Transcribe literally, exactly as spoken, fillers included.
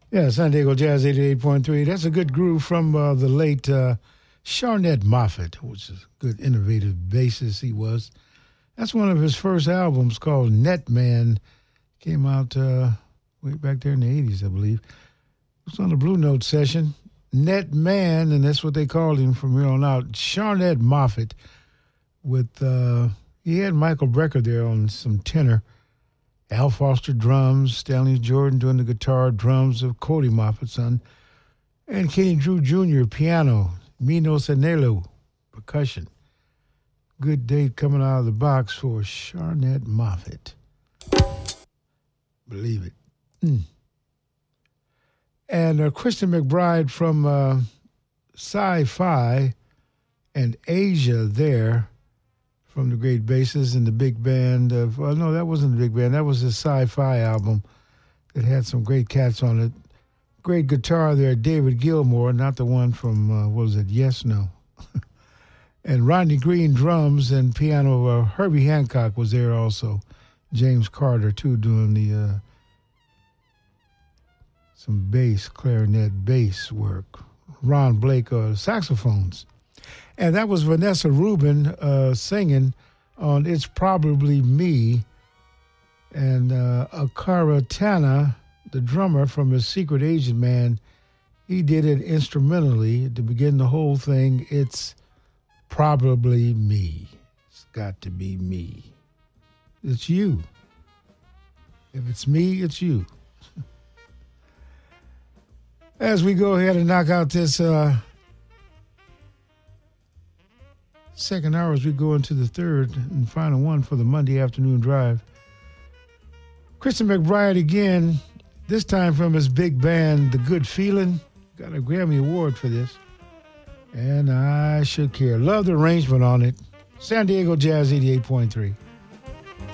Yeah, San Diego Jazz eighty-eight point three. That's a good groove from uh, the late uh, Sharnette Moffett, which is a good, innovative bassist he was. That's one of his first albums called Net Man. Came out uh, way back there in the eighties, I believe. It was on the Blue Note session. Net Man, and that's what they called him from here on out. Sharnette Moffett with, uh, he had Michael Brecker there on some tenor. Al Foster drums, Stanley Jordan doing the guitar, drums of Cody Moffat's son, and Kenny Drew Junior piano, Mino Sanelo percussion. Good date coming out of the box for Sharnette Moffett. Believe it. Mm. And uh, Kristen McBride from uh, Sci-Fi and Asia there, from the great bassist and the big band of, well, no, that wasn't the big band. That was his Sci-Fi album that had some great cats on it. Great guitar there, David Gilmour, not the one from, uh, what was it, Yes, No. And Rodney Green drums and piano. Uh, Herbie Hancock was there also. James Carter, too, doing the, uh, some bass, clarinet bass work. Ron Blake, uh, saxophones. And that was Vanessa Rubin uh, singing on It's Probably Me. And uh, Akara Tana, the drummer from his Secret Agent Man, he did it instrumentally to begin the whole thing. It's probably me. It's got to be me. It's you. If it's me, it's you. As we go ahead and knock out this... Uh, Second hour as we go into the third and final one for the Monday afternoon drive. Kristen McBride again, this time from his big band, The Good Feeling. Got a Grammy Award for this. And I should care. Love the arrangement on it. San Diego Jazz eighty-eight point three.